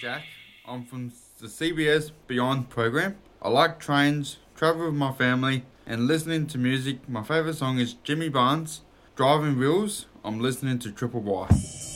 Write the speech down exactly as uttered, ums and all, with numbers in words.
Jack. I'm from the C B S Beyond program. I like trains, travel with my family, and listening to music. My favourite song is Jimmy Barnes. Driving Wheels. I'm listening to Triple Y.